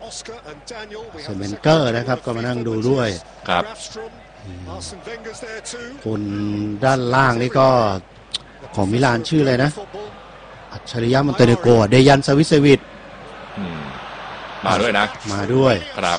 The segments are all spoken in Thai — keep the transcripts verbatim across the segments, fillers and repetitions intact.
เซเมนเกอร์นะครับก็มานั่งดูด้วยครับคนด้านล่างนี่ก็ของมิลานชื่ออะไรนะอัจฉริยะมอนเตเนโกเดยันซาวิเซวิชมาด้วยนะมาด้วยครับ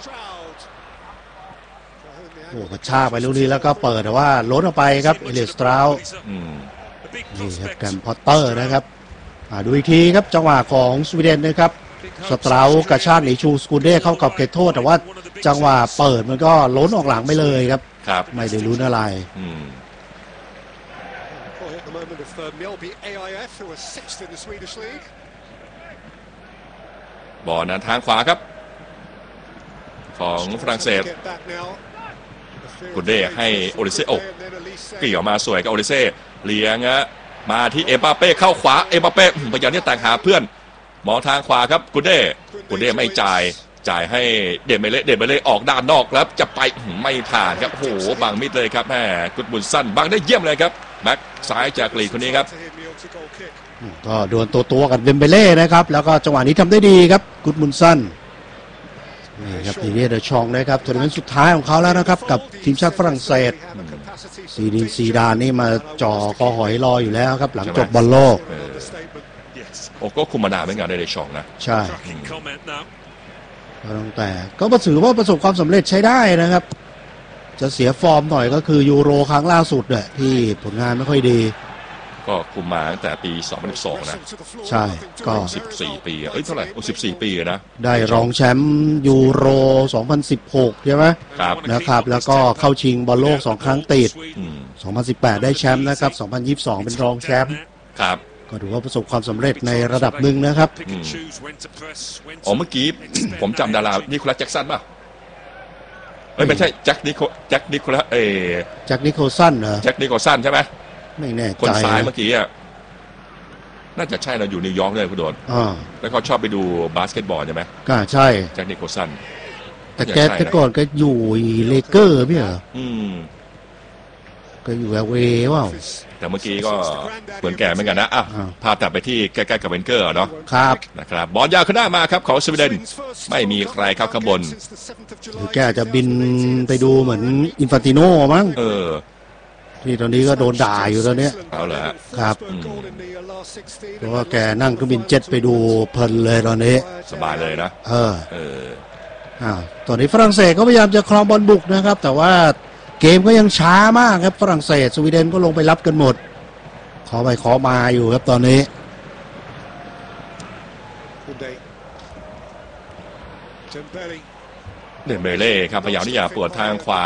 โอ้กระชากไปลูกนี้แล้วก็เปิดแต่ว่าล้นออกไปครับเอเลียสตราวนี่ครับแกมพอตเตอร์นะครับดูอีกทีครับจังหวะของสวีเดนนะครับสตราวกระชากหนีชูสกูเด้เข้ากับเขตโทษแต่ว่าจังหวะเปิดมันก็ล้นออกหลังไปเลยครับครับไม่ได้ลุ้นอะไรบอลนั้นทางขวาครับของฝรั่งเศสกูเด้ให้โอลิเซ่อกกี่ออกมาสวยกับโอลิเซ่เลี้ยงอะมาที่เอ็มบัปเป้เข้าขวาเอ็มบัปเป้พยายามที่ต่างหาเพื่อนมองทางขวาครับกูเด้กูเด้ไม่จ่ายจ่ายให้เดมเบเล่เดมเบเล่ออกด้านนอกแล้วจะไปไม่ผ่านครับโอ้โหบังมิดเลยครับแม่กุดบุญสั้นบังได้เยี่ยมเลยครับแบ็คซ้ายจากลีคนนี้ครับก็โดนตัวตัวกับเดมเบเล่นะครับแล้วก็จังหวะนี้ทำได้ดีครับกุดบุญสั้นนี่ครับทีนี้เดชองนะครับทัวร์นาเมนต์สุดท้ายของเขาแล้วนะครับกับทีมชาติฝรั่งเศสซีดินซีดานนี่มาจ่อคอหอยรออยู่แล้วครับหลังจบบอลโลกโอ้ก็คุมมานานไม่งานได้เดชองนะใช่ก็ตั้งแต่ก็ถือว่าประสบความสำเร็จใช้ได้นะครับจะเสียฟอร์มหน่อยก็คือยูโรครั้งล่าสุดเนี่ยที่ผลงานไม่ค่อยดีก็คุมมาตั้งแต่ปีสองพันสิบสองนะใช่ก็สิบสี่ปีเอ้ยเท่าไหร่โอ้สิบสี่ปีนะได้รองแชมป์ยูโรสองพันสิบหกใช่ไหมครับนะครับแล้วก็เข้าชิงบอลโลกสองครั้งติดสองพันสิบแปดได้แชมป์นะครับสองพันยี่สิบสองเป็นรองแชมป์ครับก็ถือว่าประสบความสำเร็จในระดับหนึ่งนะครับอ๋อเมื่อกี้ผมจำดารานิโคลัสแจ็คสันป่ะเอ้ยไม่ใช่แจ็คนิโคแจ็คนิโคลัสเอแจ็คนิโคลสันเหรอแจ็คนิโคลสันใช่ไหมไม่แน่ใจคนซ้ายเมื่อกี้อ่ะน่าจะใช่เราอยู่นิวยอร์กเลยคุณโดนแล้วเขาชอบไปดูบาสเกตบอลใช่ไหมก็ใช่แจ็คนิโคลสันแต่แกแต่ก่อนก็อยู่เลเกอร์ไม่เหรออืมก็อยู่แอลเวย์ว่าแต่เมื่อกี้ก็เหมือนแก่เหมือนกันนะอ่ะพาตัดไปที่ใกล้ๆกับเวนเกอร์เนาะครับนะครับบอลยาวขึ้นหน้ามาครับของสวีเดนไม่มีใครเข้าข้างบนหรือแกจะบินไปดูเหมือนอินฟานติโน่มั้งเออที่ตอนนี้ก็โดนด่าอยู่ตอนนี้เอาเหรอครับเพราะว่าแกนั่งเครื่องบินเจ็ตไปดูเพลินเลยตอนนี้สบายเลยนะเออเอออ่าตอนนี้ฝรั่งเศสก็พยายามจะครองบอลบุกนะครับแต่ว่าเกมก็ยังช้ามากครับฝรั่งเศสสวีเดนก็ลงไปรับกันหมดขอไปขอมาอยู่ครับตอนนี้เดมเบเล่ครับพยายามที่จะเปิดทางขวา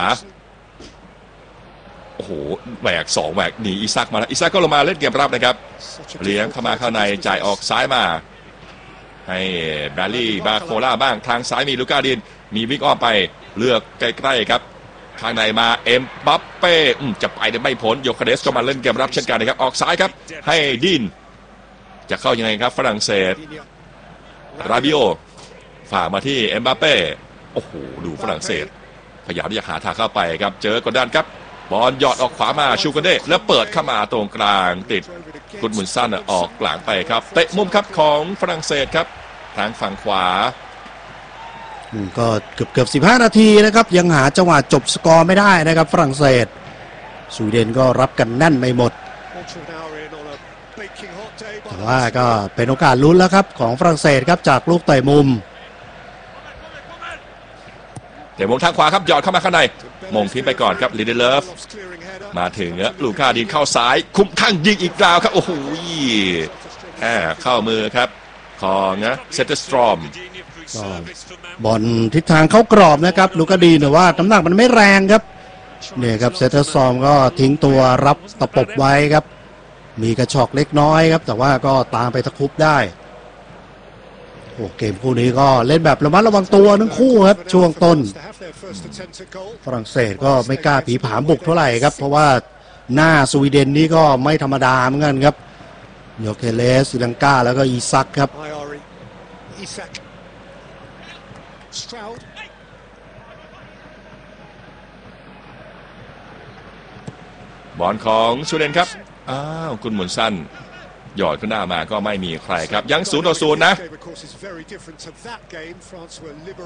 โอ้โหแหวกสองแหวกหนีอิซักมาแล้วอิซักก็ลงมาเล่นเกมรับนะครับเลี้ยงเข้ามาข้างในจ่ายออกซ้ายมาให้แบลลี่บาโคล่าบ้างทางซ้ายมีลูก้าดินมีวิ่งอ้อมไปเลือกใกล้ๆครับทางในมาเอ็มบัปเป้จะไปได้ไม่พ้นโยคาเดสก็มาเล่นเกมรับเช่นกันนะครับออกซ้ายครับให้ดินจะเข้ายังไงครับฝรั่งเศสราบิโอฝากมาที่เอ็มบัปเป้โอ้โหดูฝรั่งเศสพยายามที่จะหาทางเข้าไปครับเจอกดดันครับบอลหยอดออกขวามาชูกันเด้แล้วเปิดเข้ามาตรงกลางติดกุดมุนสั้นออกหลังไปครับเตะมุมครับของฝรั่งเศสครับทางฝั่งขวาก็เกือบเกือบสิบห้านาทีนะครับยังหาจังหวะจบสกอร์ไม่ได้นะครับฝรั่งเศสสวีเดนก็รับกันแน่นไม่หมดแต่ว่าก็เป็นโอกาสลุ้นแล้วครับของฝรั่งเศสครับจากลูกเตะมุมเตะมุมทางขวาครับหยอดเข้ามาข้างในมงทิ้งไปก่อนครับลิเดเลฟมาถึงลูก้าดินเข้าซ้ายคุ้มข้างยิงอีกราวครับโอ้โหแอบเข้ามือครับของนะเซตสตรอมบอลทิศทางเข้ากรอบนะครับลูกาดีแต่ว่าน้ำหนักมันไม่แรงครับเนี่ยครับเซตซอมก็ทิ้งตัวรับตะปบไว้ครับมีกระชอกเล็กน้อยครับแต่ว่าก็ตามไปตะคุบได้โอ้เกมคู่นี้ก็เล่นแบบระมัดระวังตัวทั้งคู่ครับช่วงต้นฝรั่งเศสก็ไม่กล้าผีผามบุกเท่าไหร่ครับเพราะว่าหน้าสวีเดนนี่ก็ไม่ธรรมดาเหมือนกันครับโยเคเลสศรีลังกาแล้วก็อีซักครับบอลของสวีเดนครับอ้าวกุนหมุนสั้นหยอดขึ้นหน้ามาก็ไม่มีใครครับยังศูนย์ต่อศูนย์นะ